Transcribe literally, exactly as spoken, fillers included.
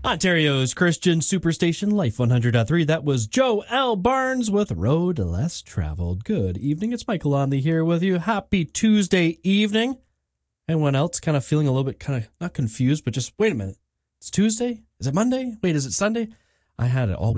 Ontario's Christian Superstation, Life one hundred point three. That was Joe L. Barnes with Road Less Traveled. Good evening. It's Michael Onley here with you. Happy Tuesday evening. Anyone else kind of feeling a little bit kind of not confused, but just wait a minute. It's Tuesday? Is it Monday? Wait, is it Sunday? I had it all